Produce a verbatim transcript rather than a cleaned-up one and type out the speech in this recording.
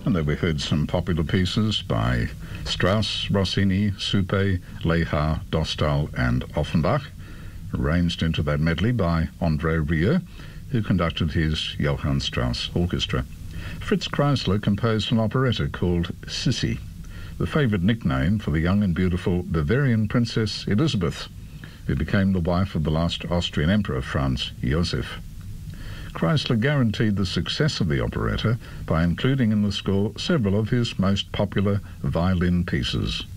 And there we heard some popular pieces by Strauss, Rossini, Supe, Lehar, Dostal and Offenbach, arranged into that medley by André Rieu, who conducted his Johann Strauss Orchestra. Fritz Kreisler composed an operetta called Sissi, the favourite nickname for the young and beautiful Bavarian Princess Elizabeth, who became the wife of the last Austrian Emperor Franz Josef. Kreisler guaranteed the success of the operetta by including in the score several of his most popular violin pieces.